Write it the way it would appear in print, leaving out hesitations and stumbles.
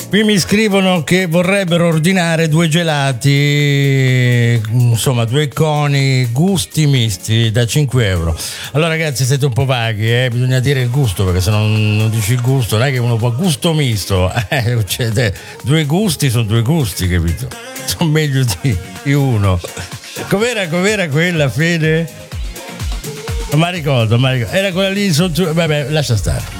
Qui mi scrivono che vorrebbero ordinare 2 gelati, insomma 2 coni gusti misti da 5 euro. Allora ragazzi, siete un po' vaghi, bisogna dire il gusto, perché se non dici il gusto non è che uno può gusto misto, 2 gusti sono 2 gusti, capito? Sono meglio di uno. Com'era quella, Fede? Non mi ricordo, era quella lì sotto. Vabbè, lascia stare.